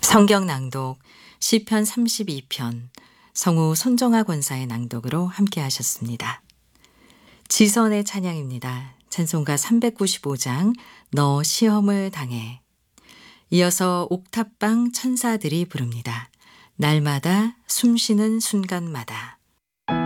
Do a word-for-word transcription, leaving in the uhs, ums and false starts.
성경 낭독 시편 삼십이 편 성우 손정아 권사의 낭독으로 함께 하셨습니다. 지선의 찬양입니다. 찬송가 삼백구십오 장 너 시험을 당해. 이어서 옥탑방 천사들이 부릅니다. 날마다 숨쉬는 순간마다.